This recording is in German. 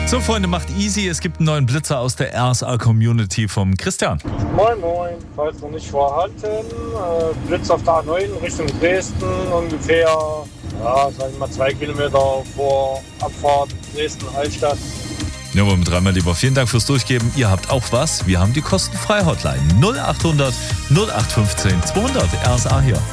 So, Freunde, macht easy. Es gibt einen neuen Blitzer aus der RSA-Community vom Christian. Moin Moin, falls noch nicht vorhanden. Blitz auf der A9 Richtung Dresden, ungefähr, sagen wir mal 2 Kilometer vor Abfahrt Dresden-Altstadt. Ja, wollen wir dreimal lieber. Vielen Dank fürs Durchgeben. Ihr habt auch was. Wir haben die kostenfreie Hotline 0800 0815 200 RSA hier.